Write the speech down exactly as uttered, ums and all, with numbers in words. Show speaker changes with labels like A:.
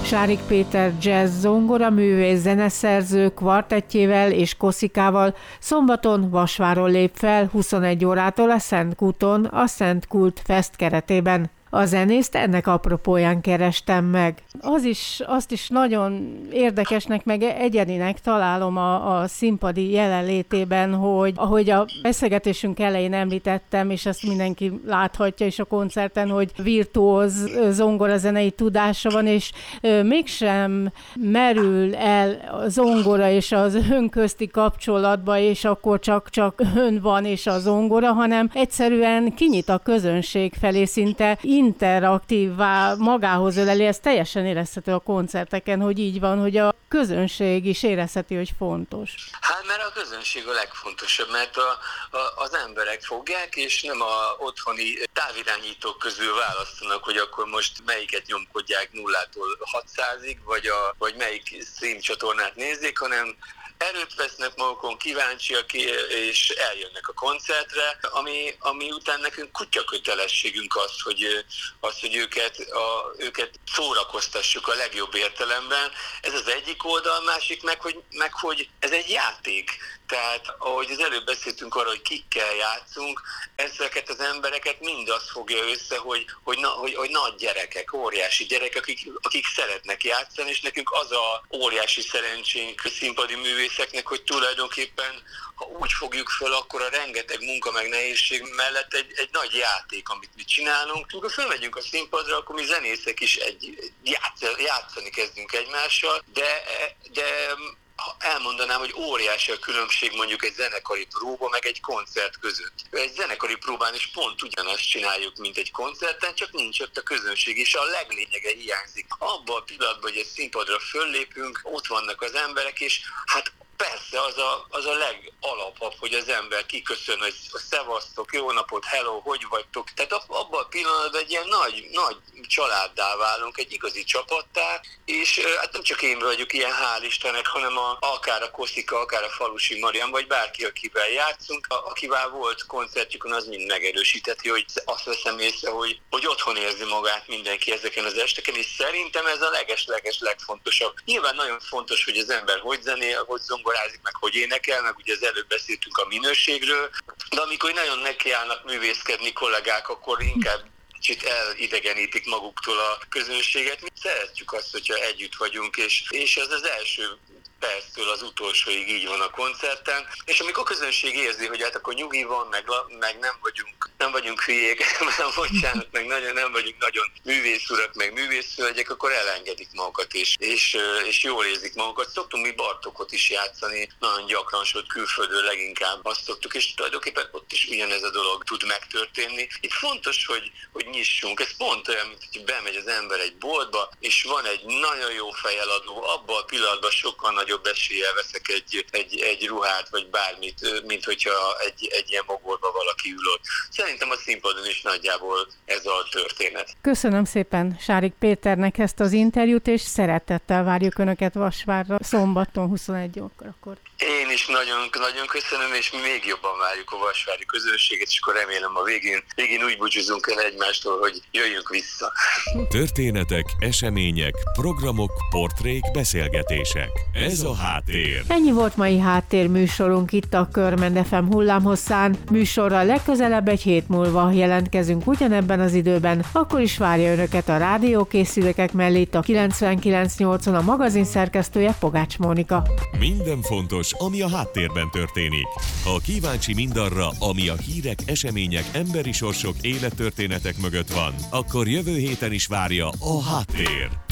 A: Sárik Péter jazz zongora művész zeneszerző kvartettjével és koszikával szombaton Vasváron lép fel huszonegy órától a Szentkúton a Szent Kult Fest keretében. A zenészt ennek apropóján kerestem meg. Az is, azt is nagyon érdekesnek, meg egyedinek találom a, a színpadi jelenlétében, hogy ahogy a beszélgetésünk elején említettem, és ezt mindenki láthatja is a koncerten, hogy virtuóz zongorazenei tudása van, és ö, mégsem merül el a zongora és az ön közti kapcsolatba, és akkor csak, csak ön van és a zongora, hanem egyszerűen kinyit a közönség felé, szinte interaktívvá magához öleli, ez teljesen érezhető a koncerteken, hogy így van, hogy a közönség is érezheti, hogy fontos.
B: Hát mert a közönség a legfontosabb, mert a, a, az emberek fogják, és nem a otthoni távirányítók közül választanak, hogy akkor most melyiket nyomkodják nullától hatszázig, vagy, a, vagy melyik stream csatornát nézzék, hanem erőt vesznek magukon, kíváncsiak, és eljönnek a koncertre, ami, ami után nekünk kutyakötelességünk az, hogy, az, hogy őket, a, őket szórakoztassuk a legjobb értelemben. Ez az egyik oldal, másik meg hogy, meg, hogy ez egy játék. Tehát, ahogy az előbb beszéltünk arra, hogy kikkel játszunk, ezeket az embereket mind azt fogja össze, hogy, hogy, na, hogy, hogy nagy gyerekek, óriási gyerekek, akik, akik szeretnek játszani, és nekünk az a óriási szerencsénk színpadi művészeknek, hogy tulajdonképpen, ha úgy fogjuk föl, akkor a rengeteg munka meg nehézség mellett egy, egy nagy játék, amit mi csinálunk. Amikor fölmegyünk a színpadra, akkor mi zenészek is egy, játszani kezdünk egymással, de, de elmondanám, hogy óriási a különbség mondjuk egy zenekari próba, meg egy koncert között. Egy zenekari próbán is pont ugyanazt csináljuk, mint egy koncerten, csak nincs ott a közönség, és a leglényege hiányzik. Abban a pillanatban, hogy egy színpadra föllépünk, ott vannak az emberek, és hát persze az a, az a legalapabb, hogy az ember kiköszön, hogy szevasztok, jó napot, hello, hogy vagytok. Tehát abban a pillanatban egy ilyen nagy, nagy családdá válunk, egy igazi csapattá, és hát nem csak én vagyok ilyen, hál' Istennek, hanem a, akár a Koszika, akár a Falusi Marian, vagy bárki, akivel játszunk, a, akivel volt koncertjükön, az mind megerősíteti, hogy azt veszem észre, hogy, hogy otthon érzi magát mindenki ezeken az esteken, és szerintem ez a leges-leges legfontosabb. Nyilván nagyon fontos, hogy az ember hogy zenél, hogy zongorázik, meg hogy énekel, meg ugye az előbb beszéltünk a minőségről, de amikor nagyon nekiállnak művészkedni kollégák, akkor inkább kicsit elidegenítik maguktól a közönséget. Mi szeretjük azt, hogyha együtt vagyunk, és, és ez az első perctől az utolsóig így van a koncerten, és amikor a közönség érzi, hogy hát akkor nyugi van, meg, meg nem vagyunk, nem vagyunk hülyék, bocsánat, meg nagyon, nem vagyunk nagyon művészurak, meg művészhölgyek, akkor elengedik magukat, és, és, és jól érzik magukat. Szoktunk mi Bartókot is játszani, nagyon gyakran, sőt külföldről leginkább azt szoktuk, és tulajdonképpen ott is ugyanez a dolog tud megtörténni. Itt fontos, hogy, hogy nyissunk. Ez pont olyan, mint hogy bemegy az ember egy boltba, és van egy nagyon jó fejeladó, abban a pillanatban sokkal nagy jobb eséllyel veszek egy, egy, egy ruhát, vagy bármit, mint hogyha egy, egy ilyen mogorba valaki ül ott. Szerintem a színpadon is nagyjából ez a történet.
A: Köszönöm szépen Sárik Péternek ezt az interjút, és szeretettel várjuk Önöket Vasvárra szombaton huszonegy órakor.
B: Én is nagyon, nagyon köszönöm, és még jobban várjuk a vasvári közönséget, és akkor remélem a végén, végén úgy búcsúzunk el egymástól, hogy jöjjünk vissza.
C: Történetek, események, programok, portrék, beszélgetések. Ez a Háttér.
A: Ennyi volt mai háttérműsorunk itt a Körmend ef em hullámhosszán. Műsorral legközelebb egy hét múlva jelentkezünk ugyanebben az időben, akkor is várja Önöket a rádiókészülékek mellé itt a kilencvenkilenc nyolcon a magazin szerkesztője Pogács Mónika.
C: Minden fontos, ami a háttérben történik. Ha kíváncsi mindarra, ami a hírek, események, emberi sorsok, élettörténetek mögött van, akkor jövő héten is várja a Háttér.